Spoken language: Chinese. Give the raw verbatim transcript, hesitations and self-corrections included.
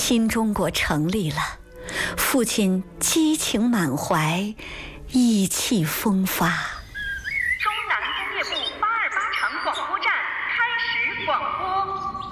新中国成立了，父亲激情满怀，意气风发。